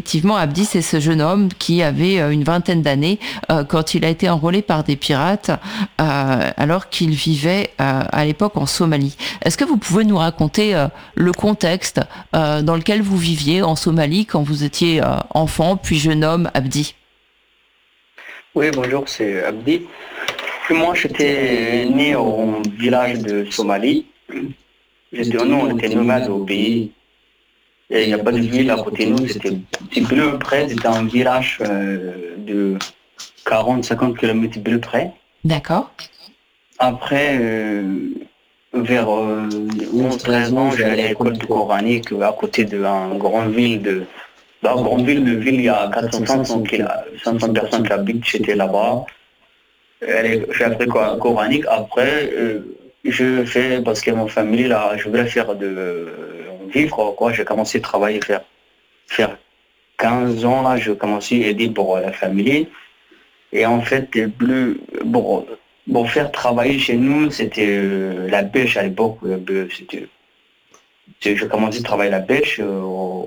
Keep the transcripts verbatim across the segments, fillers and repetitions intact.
Effectivement, Abdi, c'est ce jeune homme qui avait euh, une vingtaine d'années euh, quand il a été enrôlé par des pirates euh, alors qu'il vivait euh, à l'époque en Somalie. Est-ce que vous pouvez nous raconter euh, le contexte euh, dans lequel vous viviez en Somalie quand vous étiez euh, enfant puis jeune homme, Abdi? Oui, bonjour, c'est Abdi. Moi, j'étais né au village de Somalie. J'étais, nous, on était nomades au pays. Et il n'y a pas de ville à côté de nous. C'était petit peu près. C'était un village euh, de quarante cinquante kilomètres plus près. D'accord. Après, euh, vers euh, onze treize ans, j'allais à l'école de coranique à côté d'une grande ville de. Dans une grande ville de ville, il y a quatre cents cinq cents personnes qui habitent. J'étais là-bas. J'ai appris quoi, coranique. Après, euh, je fais, parce que mon famille, là, je voulais faire de euh, vivre, quoi. J'ai commencé à travailler, faire, faire quinze ans, là, j'ai commencé à aider pour la famille. Et en fait, plus, bon, bon, faire travailler chez nous, c'était euh, la pêche à l'époque. euh, C'était, c'est- j'ai commencé à travailler la pêche. euh,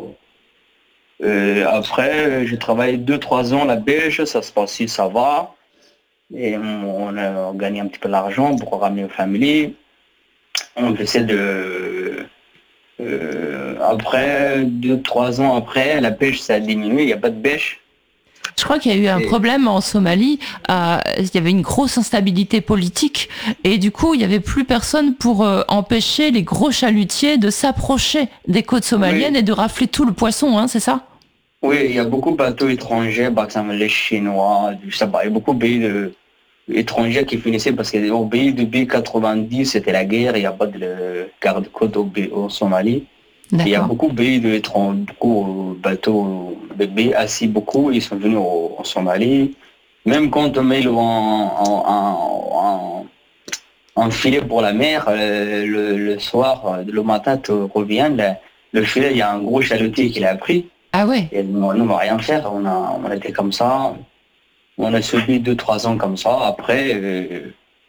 euh, après, j'ai travaillé deux trois ans la pêche, ça se passait, ça va. Et on, on a gagné un petit peu d'argent pour ramener aux familles. On essaie de... euh, après, deux, trois ans après, la pêche, ça a diminué, il n'y a pas de pêche. Je crois qu'il y a eu un Et- problème en Somalie. euh, il y avait une grosse instabilité politique et du coup, il n'y avait plus personne pour euh, empêcher les gros chalutiers de s'approcher des côtes somaliennes Oui, et de rafler tout le poisson, hein, c'est ça? oui, il y a beaucoup de bateaux étrangers, par exemple les Chinois, je sais pas, il y a beaucoup de pays de- étrangers qui finissaient parce qu'au pays depuis quatre-vingt-dix, c'était la guerre, il n'y a pas de garde-côte au, au Somalie. Il y a D'accord. beaucoup de pays de l'étranger, beaucoup de bateaux, de pays assis beaucoup, ils sont venus au- en Somalie. Même quand on met le, en, en, en- en- en filet pour la mer, euh, le, le soir, euh, le matin, tu reviens, le, le filet, il y a un gros chalutier qui l'a pris. Ah ouais. Et nous, nous, on va rien faire, on a, on a été comme ça. On a subi deux, trois ans comme ça. Après, euh,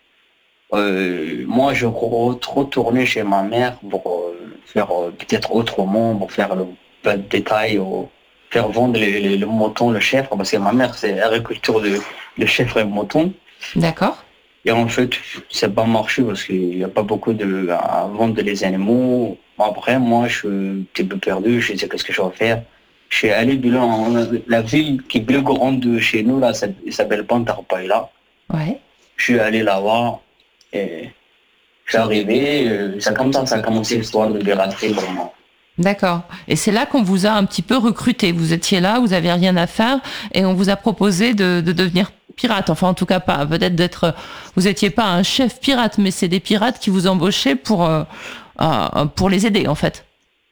euh, moi, je re- retournais chez ma mère pour euh, faire euh, peut-être autrement, pour faire le pas de détail, ou faire vendre les- les- le mouton, le chèvre, parce que ma mère, c'est agriculture de, de chèvre et mouton. D'accord. Et en fait, ça n'a pas marché parce qu'il n'y a pas beaucoup de, à vendre les animaux. Après, moi, je suis un petit peu perdu, je sais qu'est-ce que je vais faire. Je suis allé de là, en- la ville qui est plus grande de chez nous, là, ça- elle s'appelle Pantarpaïla. Ouais. Je suis allé là-bas et je suis arrivé, euh, c'est comme ça, ça a commencé l'histoire de piraterie pour moi. D'accord. Et c'est là qu'on vous a un petit peu recruté. Vous étiez là, vous avez rien à faire et on vous a proposé de, de devenir pirate. Enfin, en tout cas, pas peut-être d'être. Vous étiez pas un chef pirate, mais c'est des pirates qui vous embauchaient pour euh, euh, pour les aider, en fait.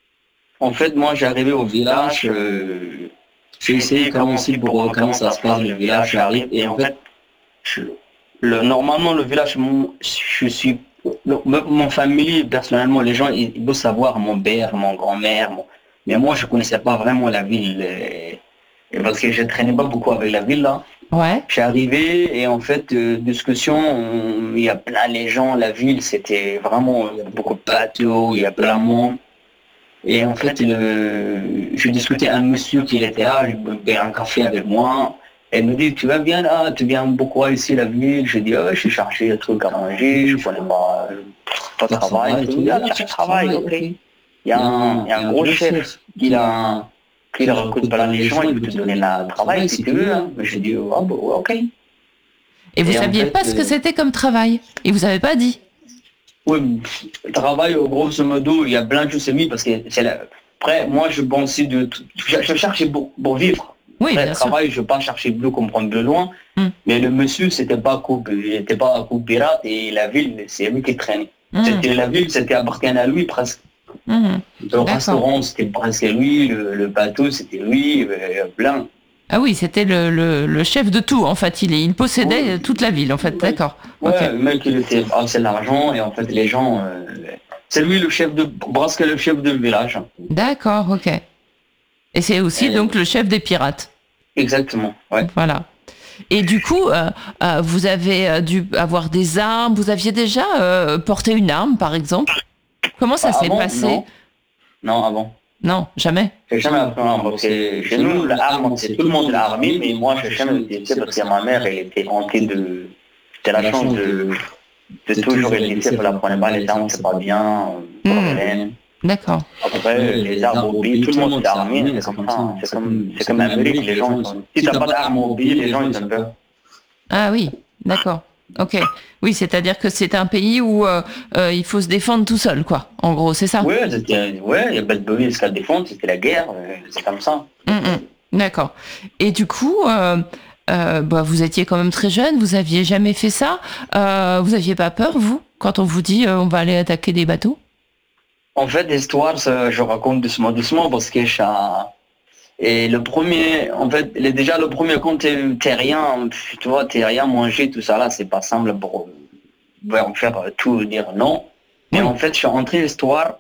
En fait, moi, j'ai arrivé au village, euh, j'ai essayé comment aussi pour voir comment ça se passe, le village, j'arrive, et en fait, je- le, normalement, le village, mon, je suis, le- mon famille, personnellement, les gens, ils, ils veulent savoir mon père, mon grand-mère, mon- mais moi, je connaissais pas vraiment la ville, et- et parce que je traînais pas beaucoup avec la ville, là. Ouais. Je suis arrivé et en fait, euh, discussion, on- il y a plein les gens, la ville, c'était vraiment, il y a beaucoup de bateaux, il y a plein de monde. Et en fait, le, je discutais avec un monsieur qui était là, il buvait un café avec moi. Et il me dit, tu vas bien là, tu viens beaucoup ici, la ville. Je dis, oh, je suis cherché des trucs à manger, je connais pas, pas de travail. Il me dit, ah, tu travailles, ok. Il y a un, il y a un gros chef qui a, qui recrute plein les gens, il peut te donner le travail si tu veux. Hein. J'ai dit, ah, bon, ok. Et vous Et en saviez fait, pas ce que euh, c'était comme travail. Et vous avez pas dit. Oui, le travail, euh, grosso modo, il y a plein de choses mis parce que c'est la... Après, moi, je pensais de... Je, je cherchais pour, pour vivre. Oui, Après, bien le sûr. travail, je ne pas chercher plus comprendre de loin. Hmm. Mais le monsieur, c'était pas coup, il n'était pas un coup pirate et la ville, c'est lui qui traînait. Hmm. C'était la ville, c'était appartenait à lui presque. Mhm. Le D'accord. restaurant, c'était presque lui, le, le bateau, c'était lui, euh, plein. Ah oui, c'était le, le, le chef de tout, en fait. Il, il possédait Oui. toute la ville, en fait. D'accord. Ouais, Ok. le mec, il était assez l'argent et en fait, les gens... euh, c'est lui le chef de... presque le chef de village. D'accord, ok. Et c'est aussi Euh, donc le chef des pirates. Exactement, ouais. Voilà. Et du coup, euh, euh, vous avez euh, dû avoir des armes. Vous aviez déjà euh, porté une arme, par exemple. Comment ça Bah, s'est avant, passé? non. Non, avant. Non, jamais. J'ai jamais appris en arme, parce que chez nous, l'arme, c'est tout le monde l'a armé, mais moi, je n'ai jamais utilisé parce que ma mère, elle était hantée de... J'ai la chance de, de toujours être lycée, pour la prenez pas les armes, c'est pas bien, problème. Mmh. D'accord. Après, les armes au pays, tout le monde est armé, c'est comme ça, c'est comme, c'est comme l'Amérique, les gens, ils sont... Si t'as pas d'armes au pays, les gens, ils ont peur. Ah oui, d'accord. Ok. Oui, c'est-à-dire que c'est un pays où euh, euh, il faut se défendre tout seul, quoi. En gros, c'est ça. Oui, c'était, ouais, il y a pas de pays jusqu'à le défendre, c'était la guerre, euh, c'est comme ça. Mmh, mmh. D'accord. Et du coup, euh, euh, bah, vous étiez quand même très jeune, vous aviez jamais fait ça. Euh, vous aviez pas peur, vous, quand on vous dit euh, on va aller attaquer des bateaux? En fait, l'histoire, ça, je raconte doucement, doucement, parce que ça... Et le premier, en fait, le- déjà le premier quand t'es t'es rien, tu vois, t'es rien mangé, tout ça là, c'est pas simple pour pour faire tout, dire non. Mais Oui. en fait, je suis rentré l'histoire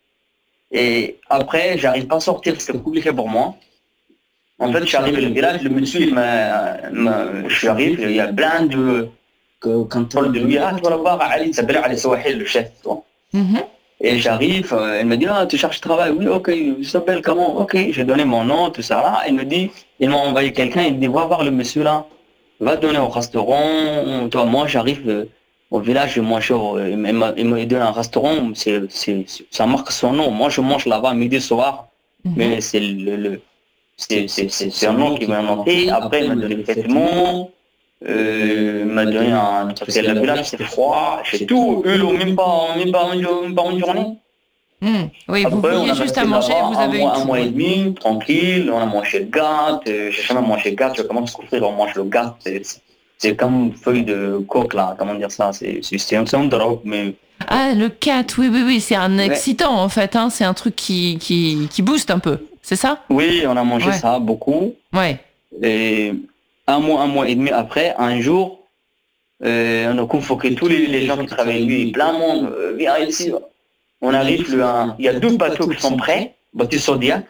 et après, j'arrive pas à sortir, c'était compliqué pour moi. En fait, j'arrive au village, le monsieur, il m'a, m'a- je suis arrivé, il y a plein de que- quand on de lui, ah, tu vas le voir, Ali, il s'appelle Ali Souahil, le chef. Tu vois. Mhm. Et j'arrive, euh, elle me dit, ah, tu cherches travail? Oui, ok, il s'appelle comment? Ok, j'ai donné mon nom, tout ça là. Elle me dit, il m'a envoyé quelqu'un, il me dit, va voir le monsieur là, va donner au restaurant. Toi, moi, j'arrive euh, au village, je mange, au- il m'a il m'a donné un restaurant, c'est, c'est, c'est- ça marque son nom. Moi, je mange là-bas midi soir, Mhm. mais c'est le, le c'est, c'est, c'est, c'est un nom qui m'a inventé. Après, il m'a donné des vêtements. Euh, il m'a donné un... Parce que le village, c'était froid. J'ai tout eu, même pas, même pas, même pas une journée. Mmh. Oui, vous Après, on vouliez a juste resté à manger, là-bas vous un avez eu mois, un tout. mois et demi, tranquille. On a mangé le gâte. Euh, j'ai jamais mangé le gâte. Je commence à souffrir, on mange le gâte. C'est, c'est comme une feuille de coque, là. Comment dire ça? C'est, c'est, c'est un c'est une drogue, mais... Ah, le cat, oui, oui, oui, c'est un Ouais. excitant en fait, hein. C'est un truc qui, qui, qui booste un peu, c'est ça? Oui, on a mangé Ouais. ça beaucoup. Ouais. Et un mois, un mois et demi après, un jour, euh, on a convoqué tous les, les gens qui travaillent avec lui, plein de monde, euh, viens ici. On arrive, le, un- il y a deux bateaux qui sont prêts, bateau Zodiac,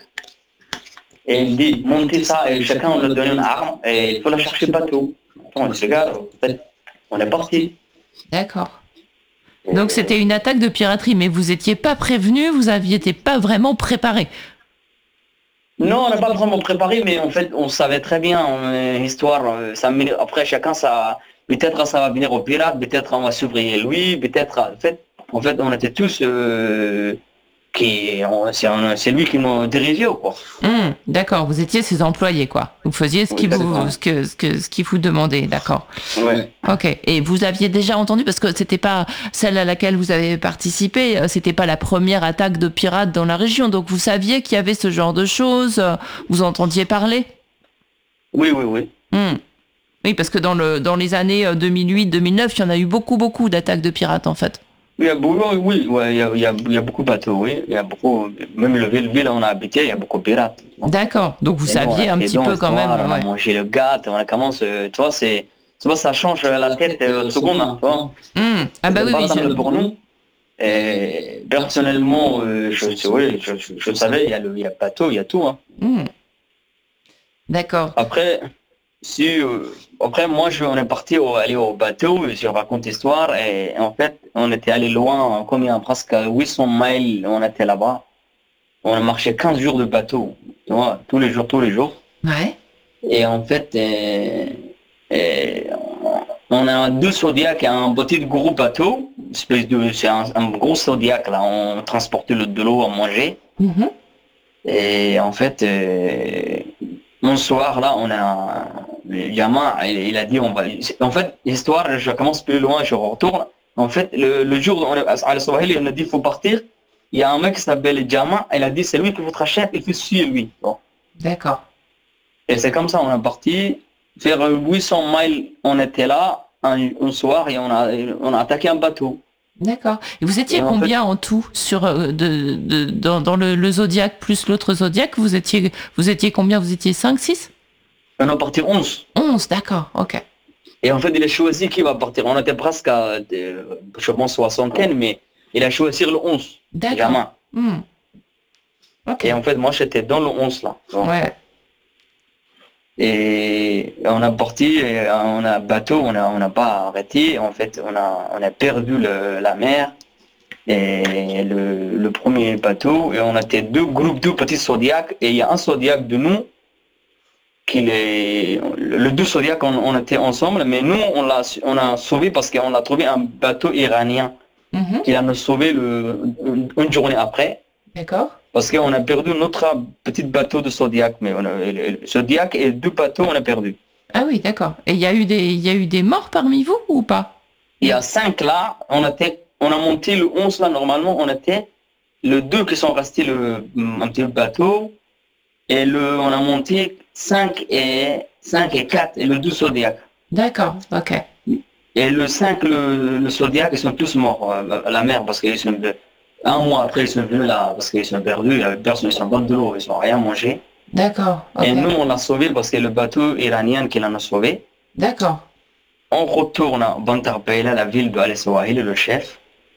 et il dit, montez ça, et chacun on leur donne une arme, et il faut la chercher le bateau. On dit, regarde, en fait, on est parti. D'accord. Donc c'était une attaque de piraterie, mais vous étiez pas prévenu, vous aviez été pas vraiment préparé. Non, on n'a pas vraiment préparé, mais en fait, on savait très bien, euh, l'histoire, euh, ça, mène- après chacun, ça, peut-être ça va venir au pirate, peut-être on va s'ouvrir lui, peut-être, en fait, en fait, on était tous, euh, qui, on- c'est un- c'est lui qui nous dirigeait, quoi. Hum, d'accord, vous étiez ses employés, quoi. Vous faisiez ce Oui, qu'il vous, exactement. ce que, ce que, ce qu'il vous demandait, d'accord. Ouais. Ok. Et vous aviez déjà entendu, parce que c'était pas celle à laquelle vous avez participé, euh, c'était pas la première attaque de pirates dans la région, donc vous saviez qu'il y avait ce genre de choses, euh, vous entendiez parler? Oui, oui, oui. Hum. Oui, parce que dans le, dans les années euh, deux mille huit, deux mille neuf, il y en a eu beaucoup, beaucoup d'attaques de pirates, en fait. Il y a beaucoup, oui, ouais, il y a, il y a, il y a beaucoup de bateaux, oui. Il y a beaucoup, même le ville, ville où on a habité, il y a beaucoup de pirates. D'accord. Donc vous Et nous, on saviez a un fait petit donc peu quand même. l'histoire, On a Ouais. mangé le gâte, on a commencé, euh, tu vois, c'est, tu vois, ça change la tête euh, seconde, hein, tu vois. Hum. Ah bah C'est oui, pas oui. simple je- pour nous. Et personnellement, euh, je, je, oui, je, je, je savais, il y a le, il y a le bateau, il y a tout, hein. Hum. D'accord. Après, si, euh, après, moi, je, on est parti au, aller au bateau, et je raconte l'histoire, et en fait, on était allé loin, combien, presque huit cents miles, on était là-bas. On a marché quinze jours de bateau, tu vois, tous les jours, tous les jours. Ouais. Et en fait, euh, euh, on a deux Zodiacs et un petit gros bateau, espèce de, c'est un, un gros Zodiac, là, on transportait le- de l'eau à manger. Mhm. Et en fait, euh, un soir, là, on a, Yama, il, il a dit, on va, en fait, l'histoire, je commence plus loin, je retourne. En fait, le, le jour, on est, à Swahili, on a dit, il faut partir. Il y a un mec qui s'appelle Jama, il a dit, c'est lui qui votre chef, il faut suivre lui. Bon. D'accord. Et c'est comme ça, on est parti. Faire huit cents miles, on était là, un, un soir, et on a, on a attaqué un bateau. D'accord. Et vous étiez Et en combien en tout sur euh, de, de, dans, dans le, le Zodiac plus l'autre Zodiac? Vous étiez vous étiez combien? Vous étiez cinq, six? On est parti onze. onze, d'accord. Ok. Et en fait, il a choisi qui va partir. On était presque à, euh, je pense, soixantaine, mais il a choisi le onze. D'accord. Jama. Hmm. Ok. Et en fait, moi, j'étais dans le onze, là. Donc, Ouais. Et on a parti, et on a bateau, on n'a on a pas arrêté. En fait, on a, on a perdu le, la mer. Et le, le premier bateau, et on était deux groupes, deux petits zodiacs, et il y a un zodiac de nous, qui est, le deux zodiacs, on, on était ensemble, mais nous, on l'a, on a sauvé parce qu'on a trouvé un bateau iranien Mhm. qui a nous sauvé le, une, une journée après. D'accord. Parce qu'on a perdu notre petit bateau de zodiac, mais on a, le, le zodiac et deux bateaux, on a perdu. Ah oui, d'accord. Et il y a eu des, il y a eu des morts parmi vous ou pas? Il y a cinq là, on était, on a monté le onze là, normalement, on était le deux qui sont restés le, un petit bateau, et le, on a monté cinq et, cinq et quatre, et le deux zodiac. D'accord, ok. Et le cinq, le, le zodiac, ils sont tous morts à la mer, parce qu'ils sont, un mois après, ils sont venus là, parce qu'ils sont perdus, il y avait personne, ils sont dans de l'eau, ils n'ont rien mangé. D'accord. Okay. Et nous, on l'a sauvé parce que le bateau iranien qui l'a sauvé. D'accord. On retourne à Bantar Baila, la ville de Al-Swahili, le chef.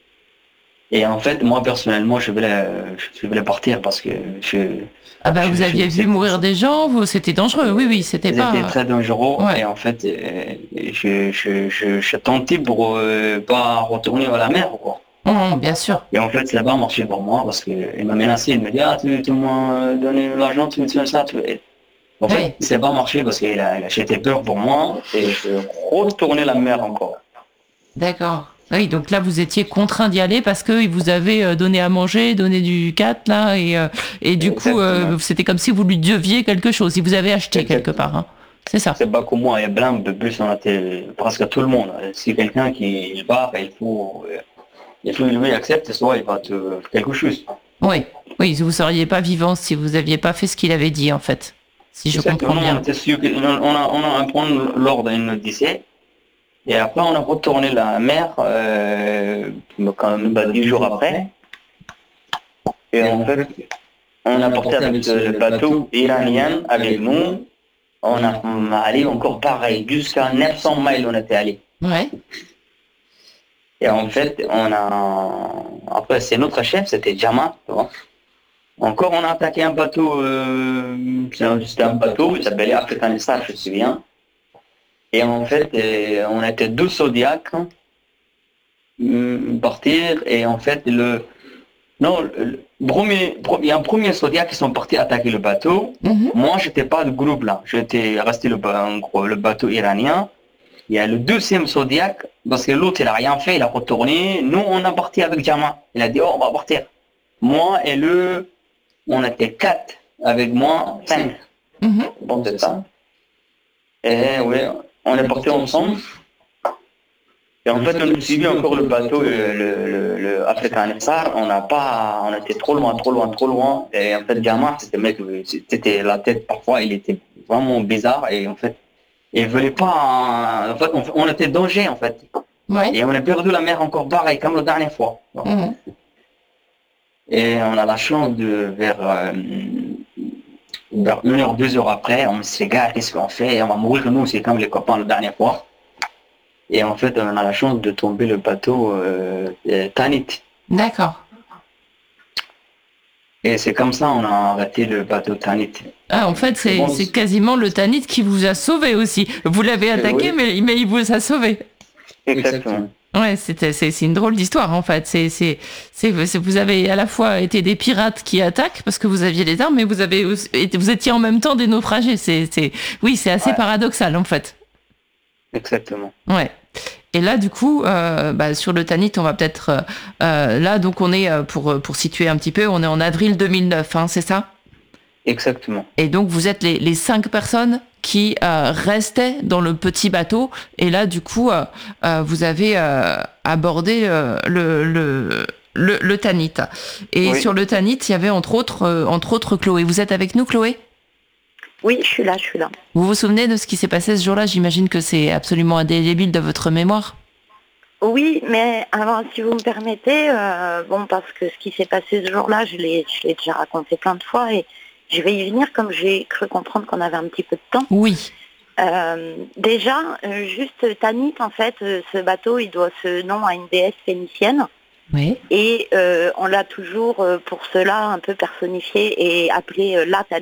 Et en fait, moi, personnellement, je voulais, je voulais partir parce que je... Ah bah, je, vous aviez je, vu mourir des gens, vous, c'était dangereux, oui, oui, c'était pas... C'était très dangereux, ouais. Et en fait, je, je, je, je tentais pour euh, pas retourner à la mer, quoi. Mmh, bien sûr. Et en fait, ça n'a pas marché pour moi parce qu'il m'a menacé, il m'a dit, ah, tu, tu m'as donné l'argent, tu me dis ça, tu... En fait, oui. ça n'a pas marché parce qu'il a, il a acheté peur pour moi et je retournais la mer encore. D'accord. Oui, donc là, vous étiez contraint d'y aller parce qu'il vous avait donné à manger, donné du cat, là, et, et du Exactement. coup, euh, c'était comme si vous lui deviez quelque chose, il vous avait acheté Exactement. quelque part. Hein. C'est ça. C'est pas comme moi, il y a plein de plus, on était presque tout le monde. Si quelqu'un qui part, il faut, il faut lui accepter, soit il va te faire quelque chose. Oui, oui, vous ne seriez pas vivant si vous n'aviez pas fait ce qu'il avait dit, en fait. Si je Exactement. comprends bien. On, était sûr que, on a, on a un point l'ordre, il nous disait. Et après, on a retourné la mer, euh, quand même, bah, dix jours après. Et en fait, on a porté avec le bateau iranien avec nous. On a allé encore pareil, jusqu'à neuf cents miles on était allé. Ouais. Et en fait, on a... Après, c'est notre chef, c'était Jama. Encore, on a attaqué un bateau, euh... c'était un bateau, il s'appelait African Star, je me souviens. Et en fait, euh, on était deux zodiacs euh, partir et en fait, le non, le premier, il y a un premier zodiac qui sont partis attaquer le bateau. Mm-hmm. Moi, j'étais pas du groupe là, j'étais resté le, le bateau iranien. Il y a le deuxième zodiac parce que l'autre il a rien fait, il a retourné. Nous, on a parti avec Jama. Il a dit oh, on va partir. Moi et le, on était quatre avec moi, cinq. Mm-hmm. Bon, c'est ça. Et oui. On est partis ensemble. Et en fait, on a suivi encore le bateau, le, le, le, le African Star. On n'a pas, on était trop loin, trop loin, trop loin. Et en fait, Gamma, c'était mec, c'était la tête parfois, il était vraiment bizarre. Et en fait, il voulait pas. En fait, on, on était danger en fait. Ouais. Et on a perdu la mer encore pareil comme la dernière fois. Mmh. Et on a la chance de vers. Euh, Vers une heure, deux heures après, on se dit, gars, qu'est-ce qu'on fait? On va mourir, nous, c'est comme les copains la dernière fois. Et en fait, on a la chance de tomber le bateau euh, Tanit. D'accord. Et c'est comme ça on a arrêté le bateau Tanit. Ah, en fait, c'est, bon, c'est quasiment le Tanit qui vous a sauvé aussi. Vous l'avez attaqué, oui. mais, mais il vous a sauvé. Exactement. Ouais, c'était, c'est, c'est une drôle d'histoire en fait. C'est, c'est, c'est, c'est, vous avez à la fois été des pirates qui attaquent parce que vous aviez les armes, mais vous avez, vous étiez en même temps des naufragés. C'est, c'est, oui, c'est assez ouais. paradoxal en fait. Exactement. Ouais. Et là, du coup, euh, bah, sur le Tanit, on va peut-être euh, là, donc on est pour pour situer un petit peu, on est en avril deux mille neuf, hein, c'est ça? Exactement. Et donc vous êtes les, les cinq personnes qui euh, restaient dans le petit bateau. Et là, du coup, euh, euh, vous avez euh, abordé euh, le, le, le, le Tanit. Et oui. sur le Tanit, il y avait entre autres, euh, entre autres Chloé. Vous êtes avec nous, Chloé? Oui, je suis là, je suis là. Vous vous souvenez de ce qui s'est passé ce jour-là? J'imagine que c'est absolument indélébile de votre mémoire. Oui, mais avant, si vous me permettez, euh, bon, parce que ce qui s'est passé ce jour-là, je l'ai, je l'ai déjà raconté plein de fois et je vais y venir comme j'ai cru comprendre qu'on avait un petit peu de temps. Oui. Euh, déjà, euh, juste Tanit, en fait, euh, ce bateau, il doit ce nom à une déesse phénicienne. Oui. Et euh, on l'a toujours, euh, pour cela, un peu personnifié et appelé euh, la Tanit.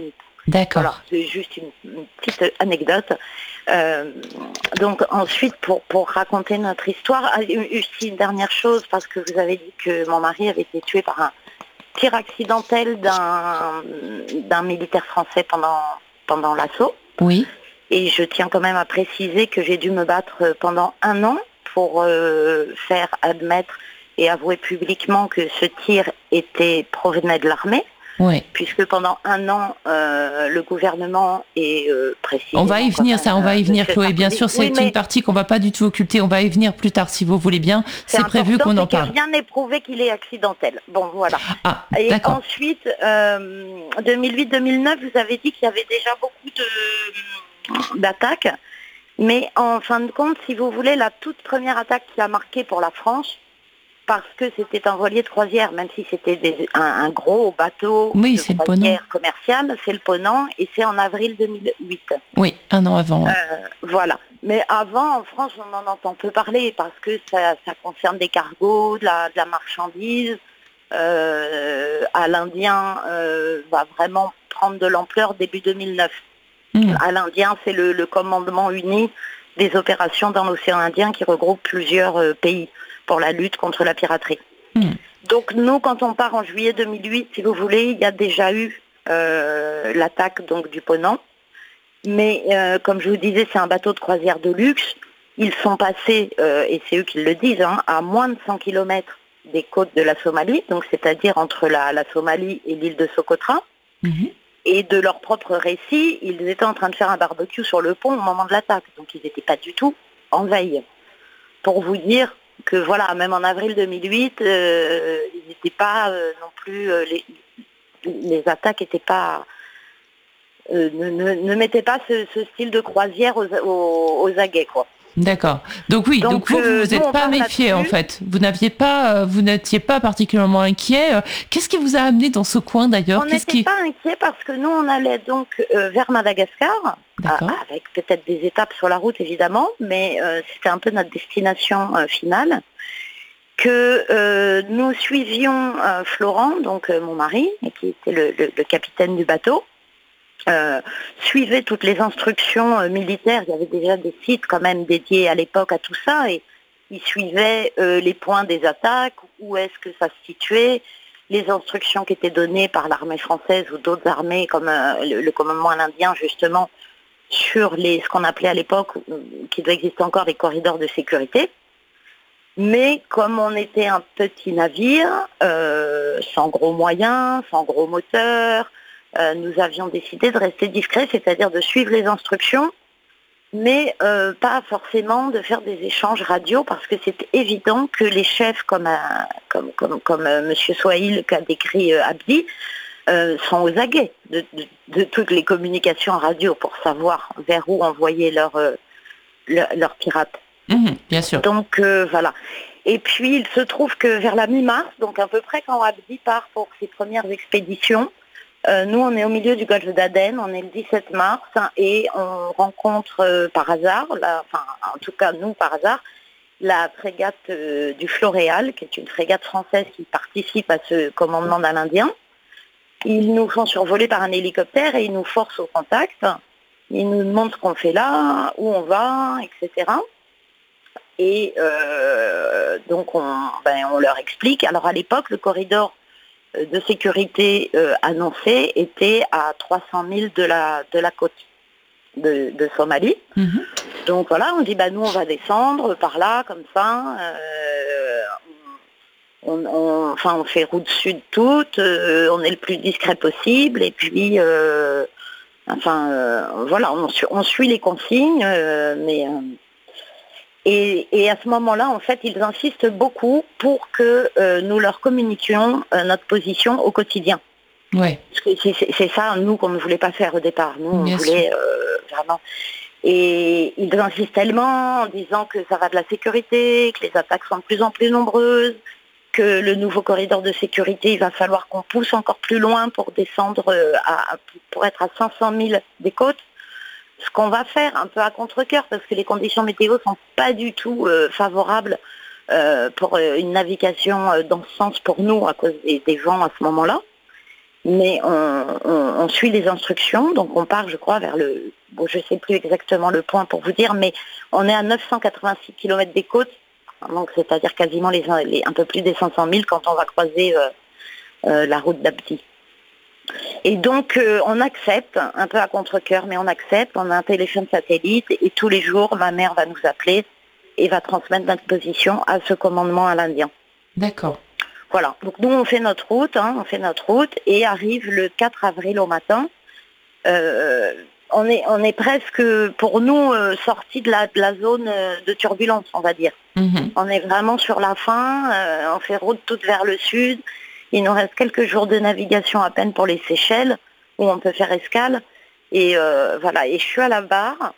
D'accord. Voilà, c'est juste une, une petite anecdote. Euh, donc ensuite, pour, pour raconter notre histoire, ah, aussi une dernière chose, parce que vous avez dit que mon mari avait été tué par un tir accidentel d'un, d'un militaire français pendant, pendant l'assaut. Oui. Et je tiens quand même à préciser que j'ai dû me battre pendant un an pour euh, faire admettre et avouer publiquement que ce tir était provenait de l'armée. Oui. Puisque pendant un an, euh, le gouvernement est euh, précisément... On va y venir, ça, on va y venir, Chloé. Bien sûr, c'est oui, une partie qu'on va pas du tout occulter. On va y venir plus tard, si vous voulez bien. C'est, c'est prévu qu'on en parle. Rien n'est prouvé qu'il est accidentel. Bon, voilà. Ah, et d'accord. ensuite, euh, deux mille huit deux mille neuf, vous avez dit qu'il y avait déjà beaucoup de, d'attaques. Mais en fin de compte, si vous voulez, la toute première attaque qui a marqué pour la France, parce que c'était un voilier de croisière, même si c'était des, un, un gros bateau oui, de c'est croisière commerciale, c'est le Ponant, et c'est en avril deux mille huit. Oui, un an avant. Ouais. Euh, voilà. Mais avant, en France, on en entend peu parler, parce que ça, ça concerne des cargos, de la, de la marchandise. Euh, à l'Indien euh, va vraiment prendre de l'ampleur début deux mille neuf. Mmh. À l'Indien, c'est le, le commandement uni des opérations dans l'océan Indien qui regroupe plusieurs euh, pays pour la lutte contre la piraterie. Mmh. Donc nous, quand on part en juillet deux mille huit, si vous voulez, il y a déjà eu euh, l'attaque donc du Ponant. Mais euh, comme je vous disais, c'est un bateau de croisière de luxe. Ils sont passés, euh, et c'est eux qui le disent, hein, à moins de cent kilomètres des côtes de la Somalie, donc c'est-à-dire entre la, la Somalie et l'île de Socotra. Mmh. Et de leur propre récit, ils étaient en train de faire un barbecue sur le pont au moment de l'attaque. Donc ils n'étaient pas du tout en veille. Pour vous dire que voilà, même en avril deux mille huit, euh, ils n'étaient pas euh, non plus, euh, les, les attaques n'étaient pas, euh, ne, ne, ne mettaient pas ce, ce style de croisière aux, aux, aux aguets, quoi. D'accord. Donc oui, donc, donc vous, vous vous êtes pas méfié en fait. Vous n'aviez pas, vous n'étiez pas particulièrement inquiet. Qu'est-ce qui vous a amené dans ce coin d'ailleurs? On n'était qui... pas inquiet parce que nous on allait donc euh, vers Madagascar, à, avec peut-être des étapes sur la route évidemment, mais euh, c'était un peu notre destination euh, finale. Que euh, nous suivions euh, Florent, donc euh, mon mari, qui était le, le, le capitaine du bateau. Euh, suivait toutes les instructions euh, militaires. Il y avait déjà des sites quand même dédiés à l'époque à tout ça et il suivait euh, les points des attaques, où est-ce que ça se situait, les instructions qui étaient données par l'armée française ou d'autres armées comme euh, le, le commandement indien justement sur les, ce qu'on appelait à l'époque, qui doit exister encore, les corridors de sécurité. Mais comme on était un petit navire, euh, sans gros moyens, sans gros moteurs, Euh, nous avions décidé de rester discrets, c'est-à-dire de suivre les instructions, mais euh, pas forcément de faire des échanges radio, parce que c'est évident que les chefs, comme, euh, comme, comme, comme euh, M. Souhaïl qu'a décrit euh, Abdi, euh, sont aux aguets de, de, de toutes les communications radio pour savoir vers où envoyer leurs euh, leur, leur pirates. Mmh, bien sûr. Donc euh, voilà. Et puis il se trouve que vers la mi-mars, donc à peu près quand Abdi part pour ses premières expéditions, Euh, nous, on est au milieu du golfe d'Aden, on est le dix-sept mars hein, et on rencontre euh, par hasard, la, enfin en tout cas nous par hasard, la frégate euh, du Floréal, qui est une frégate française qui participe à ce commandement d'un Indien. Ils nous font survoler par un hélicoptère et ils nous forcent au contact. Ils nous demandent ce qu'on fait là, où on va, et cetera. Et euh, donc on, ben, on leur explique. Alors à l'époque, le corridor de sécurité euh, annoncé était à trois cents milles de la, de la côte de, de Somalie. Mmh. Donc voilà, on dit bah, nous on va descendre par là, comme ça. Euh, on, on, enfin, on fait route sud toute, euh, on est le plus discret possible et puis euh, enfin euh, voilà, on, on suit les consignes, euh, mais euh, Et, et à ce moment-là, en fait, ils insistent beaucoup pour que euh, nous leur communiquions euh, notre position au quotidien. Ouais. Parce que c'est, c'est, c'est ça, nous, qu'on ne voulait pas faire au départ. Nous, on Bien voulait euh, vraiment... Et ils insistent tellement en disant que ça va de la sécurité, que les attaques sont de plus en plus nombreuses, que le nouveau corridor de sécurité, il va falloir qu'on pousse encore plus loin pour descendre, euh, à, pour être à cinq cents milles des côtes. Ce qu'on va faire un peu à contre-cœur parce que les conditions météo sont pas du tout euh, favorables euh, pour euh, une navigation euh, dans ce sens pour nous à cause des, des vents à ce moment-là. mais on, on, on suit les instructions, donc on part, je crois, vers le... Bon, je ne sais plus exactement le point pour vous dire, mais on est à neuf cent quatre-vingt-six kilomètres des côtes, donc c'est-à-dire quasiment les, les, un peu plus des cinq cent mille quand on va croiser euh, euh, la route d'Abdi. Et donc euh, on accepte, un peu à contre-cœur, mais on accepte, on a un téléphone satellite et tous les jours ma mère va nous appeler et va transmettre notre position à ce commandement à l'Indien. D'accord. Voilà, donc nous on fait notre route, hein, on fait notre route et arrive le quatre avril au matin. Euh, on, est, on est presque, pour nous, euh, sortis de la, de la zone euh, de turbulence, on va dire. Mm-hmm. On est vraiment sur la fin, euh, on fait route toute vers le sud. Il nous reste quelques jours de navigation à peine pour les Seychelles, où on peut faire escale. Et euh, voilà, et je suis à la barre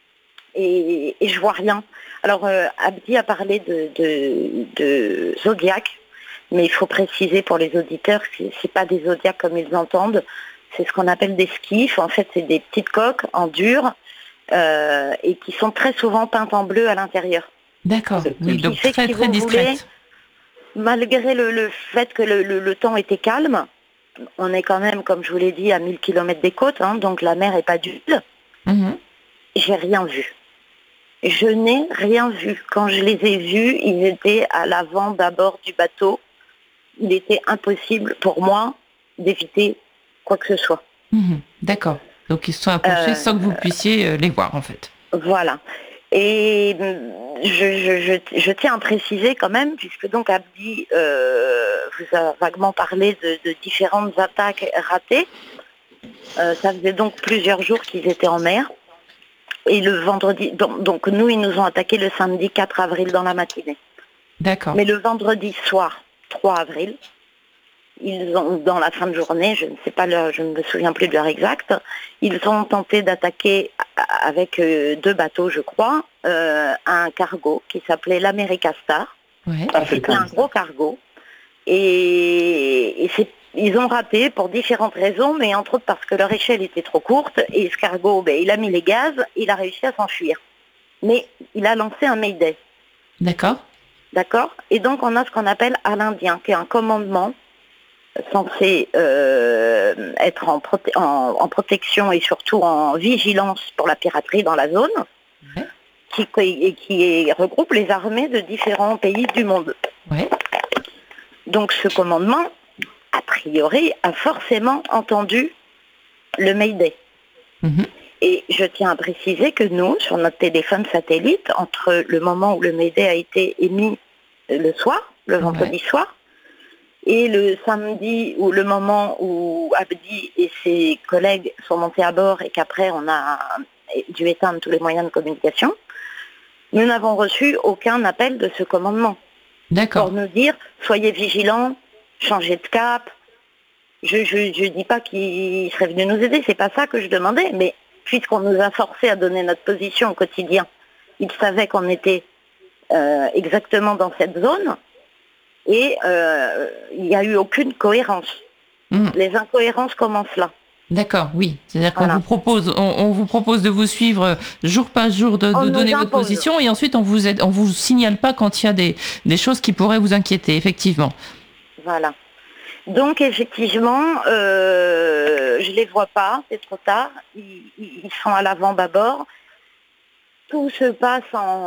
et, et je vois rien. Alors, euh, Abdi a parlé de, de, de Zodiac, mais il faut préciser pour les auditeurs que ce n'est pas des Zodiacs comme ils entendent, c'est ce qu'on appelle des skiffs. En fait, c'est des petites coques en dur euh, et qui sont très souvent peintes en bleu à l'intérieur. D'accord, oui, donc très, très, très discrète. Malgré le, le fait que le, le, le temps était calme, on est quand même, comme je vous l'ai dit, à mille kilomètres des côtes, hein, donc la mer n'est pas dure. Mmh. J'ai rien vu. Je n'ai rien vu. Quand je les ai vus, ils étaient à l'avant d'abord du bateau. Il était impossible pour moi d'éviter quoi que ce soit. Mmh. D'accord. Donc ils se sont approchés euh, sans que vous puissiez les voir en fait. Voilà. Et je, je, je, je tiens à préciser quand même, puisque donc Abdi euh, vous a vaguement parlé de, de différentes attaques ratées. Euh, ça faisait donc plusieurs jours qu'ils étaient en mer. Et le vendredi, donc, donc nous, ils nous ont attaqué le samedi quatre avril dans la matinée. D'accord. Mais le vendredi soir, trois avril, ils ont, dans la fin de journée, je ne sais pas l'heure, je ne me souviens plus de l'heure exacte, ils ont tenté d'attaquer avec euh, deux bateaux, je crois, euh, un cargo qui s'appelait l'America Star. Ouais. C'était un gros cargo. Et, et c'est, ils ont raté pour différentes raisons, mais entre autres parce que leur échelle était trop courte. Et ce cargo, ben, il a mis les gaz, il a réussi à s'enfuir. Mais il a lancé un Mayday. D'accord. D'accord. Et donc on a ce qu'on appelle à l'Indien, qui est un commandement censé euh, être en, prote- en, en protection et surtout en vigilance pour la piraterie dans la zone, ouais. qui, qui, qui regroupe les armées de différents pays du monde. Ouais. Donc ce commandement, a priori, a forcément entendu le Mayday. Mm-hmm. Et je tiens à préciser que nous, sur notre téléphone satellite, entre le moment où le Mayday a été émis le soir, le vendredi ouais. soir, et le samedi, ou le moment où Abdi et ses collègues sont montés à bord et qu'après on a dû éteindre tous les moyens de communication, nous n'avons reçu aucun appel de ce commandement. D'accord. Pour nous dire, soyez vigilants, changez de cap. Je ne dis pas qu'il serait venu nous aider, c'est pas ça que je demandais, mais puisqu'on nous a forcé à donner notre position au quotidien, ils savaient qu'on était euh, exactement dans cette zone. Et euh, il n'y a eu aucune cohérence. Mmh. Les incohérences commencent là. D'accord, oui. C'est-à-dire qu'on voilà. vous propose, on, on vous propose de vous suivre jour par jour, de, de donner votre position, et ensuite on vous aide, on vous signale pas quand il y a des, des choses qui pourraient vous inquiéter, effectivement. Voilà. Donc effectivement, euh, je les vois pas, c'est trop tard. Ils, ils sont à l'avant-bâbord. Tout se passe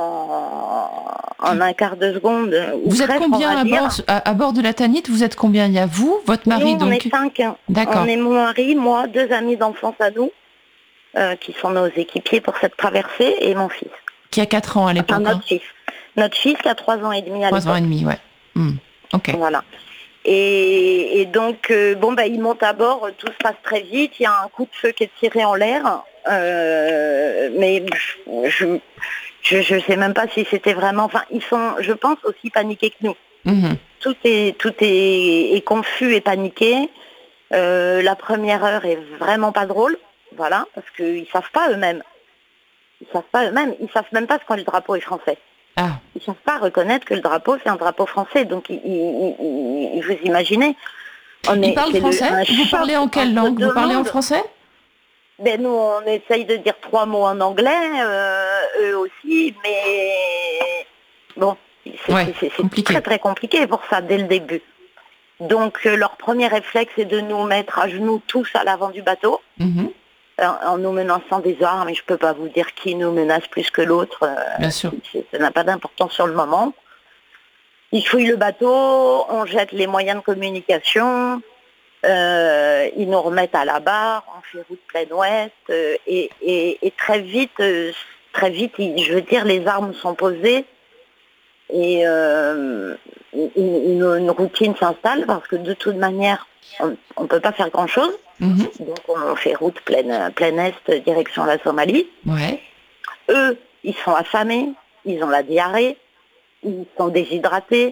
en, en un quart de seconde. Vous êtes combien à bord, à, à bord de la Tanit? Vous êtes combien? Il y a vous, votre mari? Nous, donc... on est cinq. D'accord. On est mon mari, moi, deux amis d'enfance à nous, euh, qui sont nos équipiers pour cette traversée, et mon fils. Qui a quatre ans à l'époque. Enfin, notre hein. fils. Notre fils a trois ans et demi à l'époque. Trois ans et demi, ouais. Mmh. Ok. Voilà. Et, et donc, euh, bon, bah, ils montent à bord, tout se passe très vite, il y a un coup de feu qui est tiré en l'air. Euh, mais je je je sais même pas si c'était vraiment. Enfin, ils sont, je pense, aussi paniqués que nous. Mmh. Tout est tout est, est confus et paniqué. Euh, la première heure est vraiment pas drôle, voilà, parce qu'ils savent pas eux-mêmes. Ils savent pas eux-mêmes. Ils savent même pas ce quand le drapeau est français. Ah. Ils savent pas reconnaître que le drapeau c'est un drapeau français. Donc, ils, ils, ils, vous imaginez. On ils est, parlent français. Le, vous parlez en quelle langue? Vous parlez en français? Ben nous, on essaye de dire trois mots en anglais, euh, eux aussi, mais bon, c'est, ouais, c'est, c'est très très compliqué pour ça dès le début. Donc euh, leur premier réflexe est de nous mettre à genoux tous à l'avant du bateau, mmh. en, en nous menaçant des armes, et je ne peux pas vous dire qui nous menace plus que l'autre, euh, Bien sûr. ça n'a pas d'importance sur le moment. Ils fouillent le bateau, on jette les moyens de communication, euh, ils nous remettent à la barre, on fait route pleine ouest, euh, et, et, et très vite, euh, très vite, je veux dire, les armes sont posées. Et euh, une, une routine s'installe parce que de toute manière, on ne peut pas faire grand-chose. Mmh. Donc on fait route pleine, pleine est, direction la Somalie. Ouais. Eux, ils sont affamés, ils ont la diarrhée, ils sont déshydratés.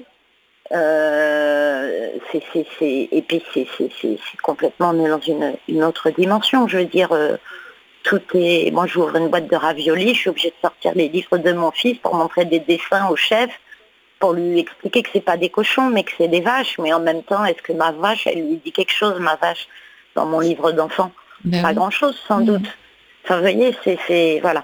Euh, c'est, c'est, c'est, et puis c'est, c'est, c'est, c'est complètement, on est dans une, une autre dimension. Je veux dire, euh, tout est... Moi, j'ouvre une boîte de raviolis, je suis obligée de sortir les livres de mon fils pour montrer des dessins au chef, pour lui expliquer que c'est pas des cochons, mais que c'est des vaches. Mais en même temps, est-ce que ma vache, elle lui dit quelque chose, ma vache, dans mon livre d'enfant? Ben Pas oui. grand-chose, sans mmh. doute. Enfin, vous voyez, c'est... c'est voilà.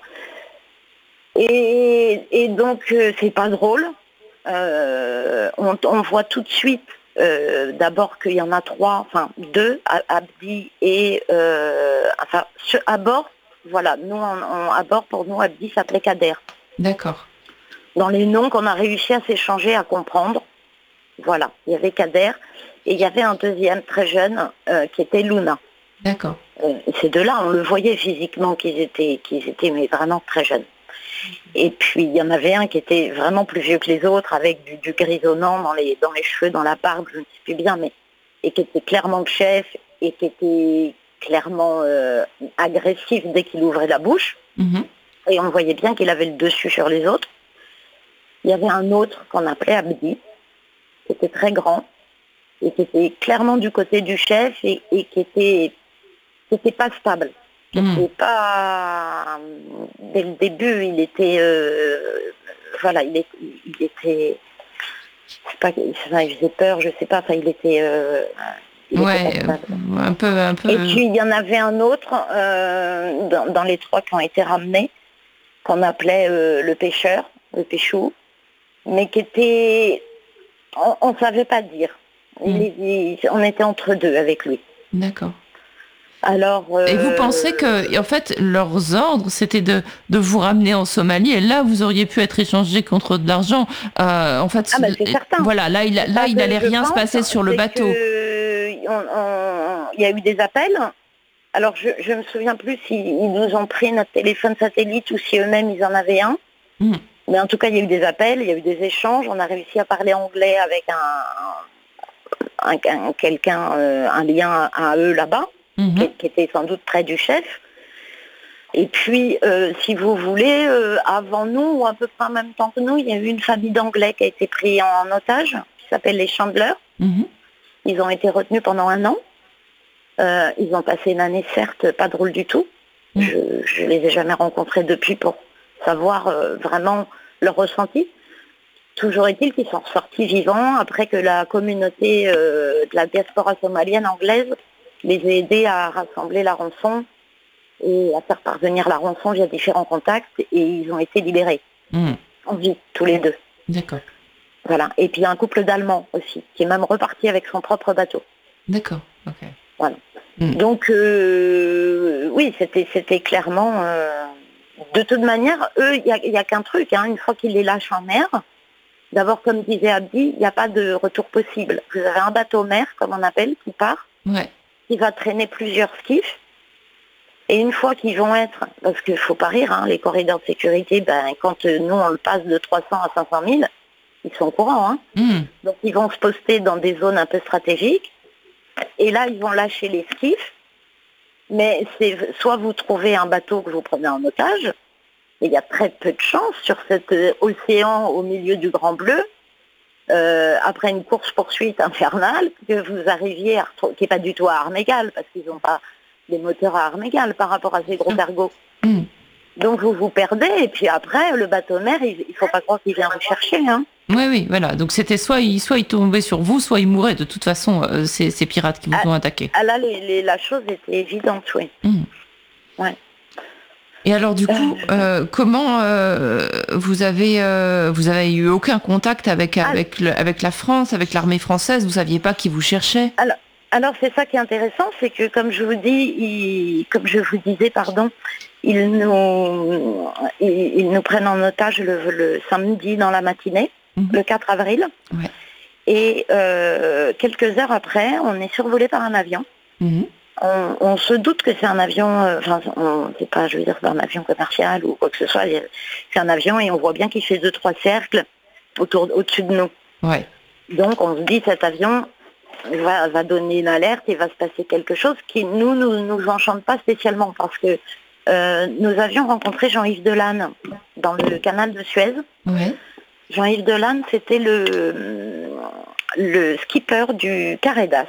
Et, et donc, euh, c'est pas drôle. Euh, on, on voit tout de suite, euh, d'abord qu'il y en a trois, enfin deux, Abdi et... Euh, enfin, à bord, voilà, nous, on, on, à bord, pour nous, Abdi s'appelait Kader. D'accord. Dans les noms qu'on a réussi à s'échanger, à comprendre. Voilà, il y avait Kader et il y avait un deuxième très jeune euh, qui était Luna. D'accord. Euh, ces deux-là, on le voyait physiquement qu'ils étaient, qu'ils étaient mais vraiment très jeunes. Et puis il y en avait un qui était vraiment plus vieux que les autres, avec du, du grisonnant dans les, dans les cheveux, dans la barbe, je ne sais plus bien, mais et qui était clairement le chef et qui était clairement euh, agressif dès qu'il ouvrait la bouche. Mm-hmm. Et on voyait bien qu'il avait le dessus sur les autres. Il y avait un autre qu'on appelait Abdi, qui était très grand, et qui était clairement du côté du chef, et, et qui était, qui était pas stable. Qui mmh. était pas... Dès le début, il était... Euh, voilà, il, est, il était... Je sais pas, il faisait peur, je sais pas, enfin, il était... Euh, il ouais, était un peu, un peu... Et puis, il y en avait un autre, euh, dans, dans les trois qui ont été ramenés, qu'on appelait euh, le pêcheur, le péchou, mais qui était... On ne savait pas dire. Il, mmh. il, on était entre deux avec lui. D'accord. Alors, euh... Et vous pensez que, en fait, leurs ordres, c'était de, de vous ramener en Somalie, et là, vous auriez pu être échangé contre de l'argent. Euh, en fait, ah ben c'est certain. Voilà, là, il, là, il n'allait rien se passer sur le bateau. Il y a eu des appels. Alors, je ne me souviens plus s'ils nous ont pris notre téléphone satellite ou si eux-mêmes, ils en avaient un. Mmh. Mais en tout cas, il y a eu des appels, il y a eu des échanges. On a réussi à parler anglais avec un, un, un quelqu'un, euh, un lien à eux là-bas, mmh. qui, qui était sans doute près du chef. Et puis, euh, si vous voulez, euh, avant nous, ou à peu près en même temps que nous, il y a eu une famille d'Anglais qui a été prise en otage, qui s'appelle les Chandler. Mmh. Ils ont été retenus pendant un an. Euh, ils ont passé une année, certes, pas drôle du tout. Mmh. Je ne les ai jamais rencontrés depuis pour savoir euh, vraiment leur ressenti. Toujours est-il qu'ils sont sortis vivants après que la communauté euh, de la diaspora somalienne anglaise les a aidés à rassembler la rançon et à faire parvenir la rançon via différents contacts, et ils ont été libérés mmh. en vie, tous les deux. D'accord. Voilà. Et puis il y a un couple d'Allemands aussi, qui est même reparti avec son propre bateau. D'accord. Ok. Voilà. Mmh. Donc euh, oui, c'était, c'était clairement... Euh, de toute manière, eux, il n'y a, a qu'un truc, hein, une fois qu'ils les lâchent en mer, d'abord, comme disait Abdi, il n'y a pas de retour possible. Vous avez un bateau-mer, comme on appelle, qui part, ouais. qui va traîner plusieurs skiffs, et une fois qu'ils vont être, parce qu'il ne faut pas rire, hein, les corridors de sécurité, ben, quand euh, nous, on le passe de trois cents à cinq cent mille, ils sont courants. Hein. Mm. Donc, ils vont se poster dans des zones un peu stratégiques, et là, ils vont lâcher les skiffs. Mais c'est soit vous trouvez un bateau que vous prenez en otage, et il y a très peu de chance sur cet euh, océan au milieu du Grand Bleu, euh, après une course-poursuite infernale, que vous arriviez à retrouver, qui n'est pas du tout à armes égales, parce qu'ils n'ont pas des moteurs à armes égales par rapport à ces gros cargos. Mmh. Donc vous vous perdez, et puis après, le bateau-mer, il ne faut pas croire qu'il vient vous chercher. Hein. Oui, oui, voilà. Donc c'était soit il, soit il tombait sur vous, soit il mourait. De toute façon, euh, ces, ces pirates qui vous ah, ont attaqué. Ah là, les, les, la chose était évidente, oui. Mmh. Ouais. Et alors du coup, euh, comment euh, vous avez euh, vous avez eu aucun contact avec avec le, avec la France, avec l'armée française? Vous saviez pas qui vous cherchait? Alors, alors c'est ça qui est intéressant, c'est que comme je vous dis, ils, comme je vous disais, pardon, ils nous ils, ils nous prennent en otage le, le samedi dans la matinée, mmh. le quatre avril. Ouais. Et euh, quelques heures après, on est survolé par un avion. Mmh. On, on se doute que c'est un avion, euh, enfin, on, c'est pas, je veux dire, c'est un avion commercial ou quoi que ce soit. C'est un avion et on voit bien qu'il fait deux, trois cercles autour, au-dessus de nous. Ouais. Donc, on se dit, cet avion va, va donner une alerte et va se passer quelque chose qui, nous, nous, nous enchante pas spécialement parce que euh, nous avions rencontré Jean-Yves Delanne dans le canal de Suez. Ouais. Jean-Yves Delanne, c'était le, le skipper du Carré d'As.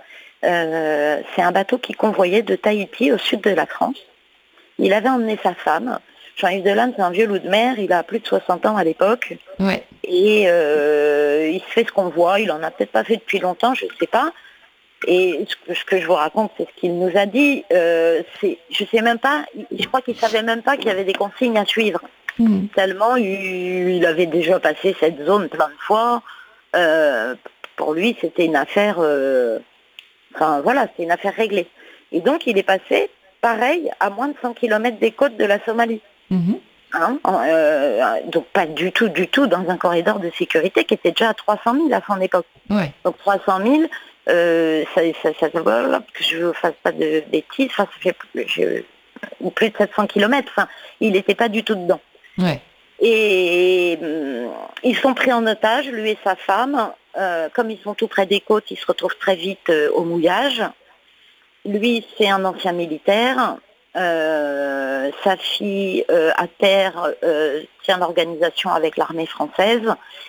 Euh, c'est un bateau qui convoyait de Tahiti au sud de la France. Il avait emmené sa femme. Jean-Yves Delanne, c'est un vieux loup de mer, il a plus de soixante ans à l'époque. Ouais. Et euh, il se fait ce qu'on voit, il en a peut-être pas fait depuis longtemps, je ne sais pas. Et ce que, ce que je vous raconte, c'est ce qu'il nous a dit. Euh, c'est, je sais même pas, je crois qu'il ne savait même pas qu'il y avait des consignes à suivre. Mmh. Tellement il, il avait déjà passé cette zone plein de fois. Euh, pour lui, c'était une affaire... Euh, Enfin voilà, c'est une affaire réglée. Et donc il est passé, pareil, à moins de cent kilomètres des côtes de la Somalie. Mmh. Hein, euh, donc pas du tout, du tout dans un corridor de sécurité qui était déjà à trois cent mille à son époque. Ouais. Donc trois cent mille, euh, ça, ça, ça, que je ne fasse pas de bêtises, enfin, ça fait plus, je, plus de sept cents kilomètres. Enfin, il n'était pas du tout dedans. Ouais. Et euh, ils sont pris en otage, lui et sa femme. Euh, comme ils sont tout près des côtes, ils se retrouvent très vite euh, au mouillage. Lui, c'est un ancien militaire. Euh, sa fille, euh, à terre, euh, tient l'organisation avec l'armée française.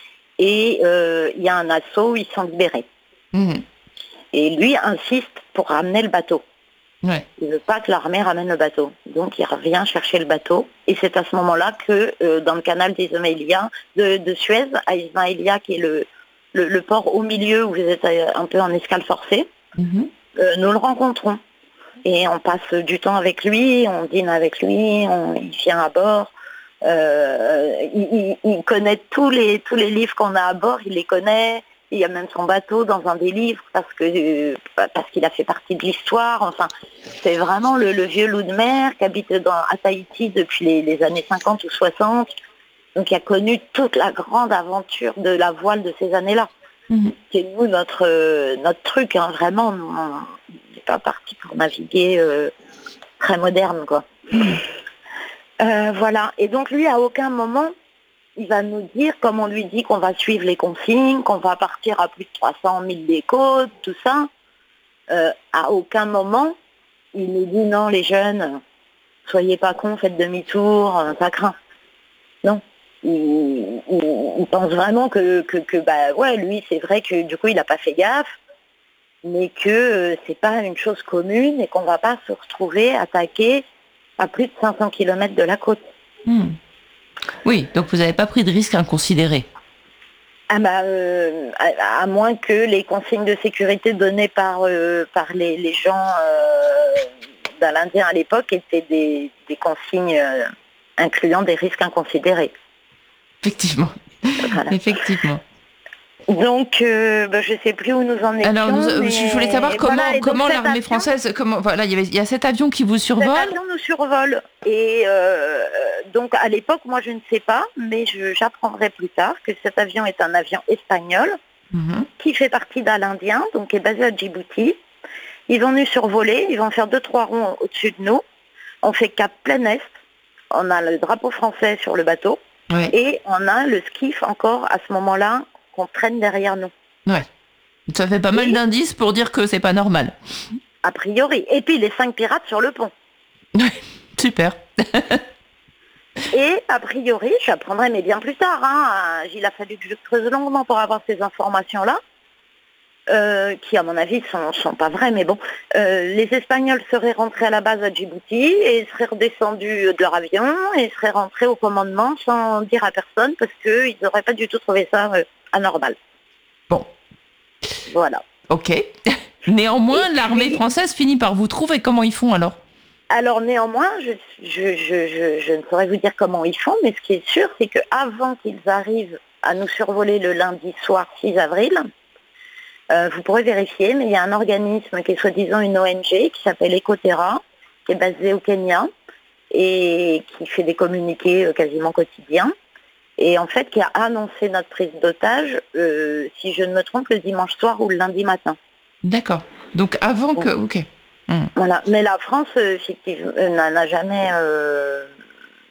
Et euh, il y a un assaut, ils sont libérés. Mmh. Et lui insiste pour ramener le bateau. Ouais. Il ne veut pas que l'armée ramène le bateau. Donc il revient chercher le bateau. Et c'est à ce moment-là que, euh, dans le canal d'Ismaïlia, de, de Suez, à Ismaïlia, qui est le Le, le port au milieu où vous êtes un peu en escale forcée, mmh. euh, nous le rencontrons. Et on passe du temps avec lui, on dîne avec lui, on, il vient à bord. Euh, il, il, il connaît tous les, tous les livres qu'on a à bord, il les connaît. Il y a même son bateau dans un des livres parce, que, euh, parce qu'il a fait partie de l'histoire. Enfin, c'est vraiment le, le vieux loup de mer qui habite dans, à Tahiti depuis les, les années cinquante ou soixante. Donc il a connu toute la grande aventure de la voile de ces années-là. Mmh. C'est nous notre euh, notre truc, hein, vraiment. On n'est pas parti pour naviguer euh, très moderne, quoi. Mmh. Euh, voilà. Et donc lui, à aucun moment, il va nous dire, comme on lui dit qu'on va suivre les consignes, qu'on va partir à plus de trois cents mille des côtes, tout ça. Euh, à aucun moment, il nous dit non, les jeunes, soyez pas cons, faites demi-tour, ça craint. Non. Il, il, il pense vraiment que, que, que bah ouais, lui, c'est vrai que du coup, il n'a pas fait gaffe, mais que euh, c'est pas une chose commune et qu'on va pas se retrouver attaqué à plus de cinq cents kilomètres de la côte. Mmh. Oui, donc vous n'avez pas pris de risque inconsidéré. Ah bah, euh, à, à moins que les consignes de sécurité données par, euh, par les, les gens euh, dans l'Indien à l'époque étaient des, des consignes euh, incluant des risques inconsidérés. Effectivement. Voilà. Effectivement. Donc, euh, bah, je ne sais plus où nous en étions. Alors, nous, mais... je voulais savoir comment, voilà, comment l'armée avion, française, comment, voilà, il y, avait, il y a cet avion qui vous survole. Cet avion nous survole. Et euh, donc, à l'époque, moi, je ne sais pas, mais je, j'apprendrai plus tard que cet avion est un avion espagnol mm-hmm. qui fait partie d'Al-Indien, donc qui est basé à Djibouti. Ils vont nous survoler, ils vont faire deux, trois ronds au-dessus de nous. On fait cap plein est. On a le drapeau français sur le bateau. Ouais. Et on a le skiff encore à ce moment-là qu'on traîne derrière nous. Ouais. Ça fait pas mal et, d'indices pour dire que c'est pas normal. A priori. Et puis les cinq pirates sur le pont. Super. Et a priori, j'apprendrai mais bien plus tard. Hein, il a fallu que je creuse longuement pour avoir ces informations-là. Euh, qui à mon avis sont, sont pas vraies, mais bon, euh, les Espagnols seraient rentrés à la base à Djibouti et seraient redescendus de leur avion et seraient rentrés au commandement sans dire à personne parce qu'ils n'auraient pas du tout trouvé ça euh, anormal. Bon. Voilà. Ok. Néanmoins, et l'armée puis... française finit par vous trouver. Comment ils font alors ? Alors néanmoins, je, je, je, je, je ne saurais vous dire comment ils font, mais ce qui est sûr, c'est qu'avant qu'ils arrivent à nous survoler le lundi soir six avril, euh, vous pourrez vérifier, mais il y a un organisme qui est soi-disant une O N G qui s'appelle Ecoterra, qui est basé au Kenya et qui fait des communiqués quasiment quotidiens. Et en fait, qui a annoncé notre prise d'otage, euh, si je ne me trompe, le dimanche soir ou le lundi matin. D'accord. Donc avant bon. que... Ok. Mmh. Voilà. Mais la France, effectivement, n'a jamais... Euh,